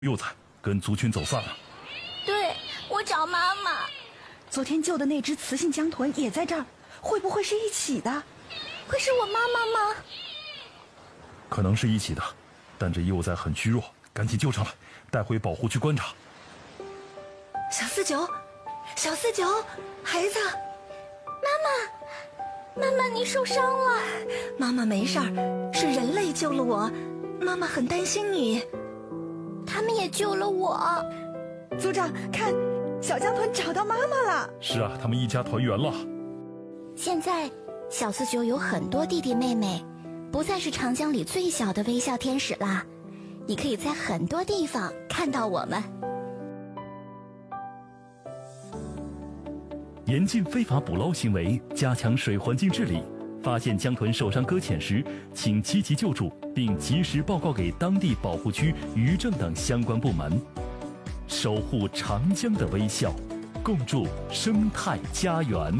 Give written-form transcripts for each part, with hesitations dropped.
幼崽跟族群走散了。 对，我找妈妈。 昨天救的那只雌性江豚也在这儿，会不会是一起的？ 会是我妈妈吗？ 可能是一起的，但这幼崽很虚弱，赶紧救上来，带回保护区观察。 小四九，小四九，孩子， 妈妈，你受伤了。 妈妈没事儿，是人类救了我，妈妈很担心你。 他们也救了我。 组长，看，小江豚找到妈妈了。 是啊，他们一家团圆了。 现在小四九有很多弟弟妹妹，不再是长江里最小的微笑天使啦。你可以在很多地方看到我们。 严禁非法捕捞行为，加强水环境治理。发现江豚受伤搁浅时，请积极救助，并及时报告给当地保护区、渔政等相关部门。守护长江的微笑，共筑生态家园。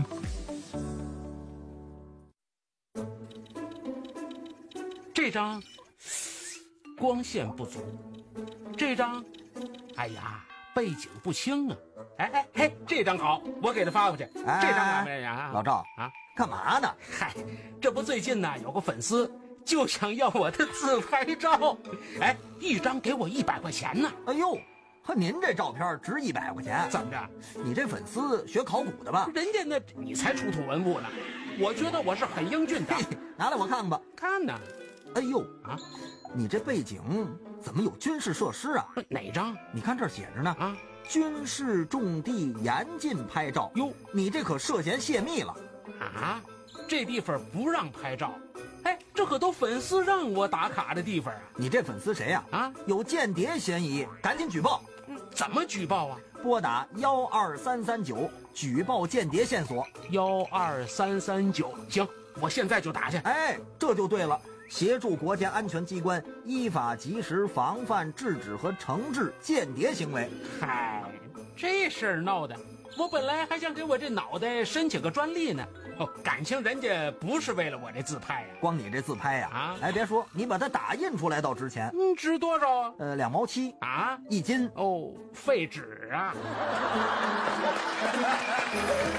这张光线不足，这张，哎呀，背景不清啊！嘿，这张好，我给他发过去。这张哪位呀？ 老赵啊，干嘛呢？ 嗨，这不最近呢有个粉丝就想要我的自拍照，一张给我100块钱呢。 哎呦，和您这照片值100块钱？ 怎么着？ 你这粉丝学考古的吧？ 人家那你才出土文物呢，我觉得我是很英俊的。 拿来我看看吧。 看呢。 哎呦啊，你这背景怎么有军事设施啊？ 哪张？ 你看这儿写着呢啊， 军事重地严禁拍照。哟，你这可涉嫌泄密了啊！这地方不让拍照，这可都粉丝让我打卡的地方啊！ 你这粉丝谁呀？啊，有间谍嫌疑，赶紧举报。 怎么举报啊？ 拨打12339举报间谍线索。 12339，行，我现在就打去。 这就对了。协助国家安全机关依法及时防范制止和惩治间谍行为。 嗨，这事儿闹的，我本来还想给我这脑袋申请个专利呢。感情人家不是为了我这自拍呀， 光你这自拍呀，别说，你把它打印出来倒值钱。 值多少啊 ？2毛7 啊， 1斤。 哦，废纸啊。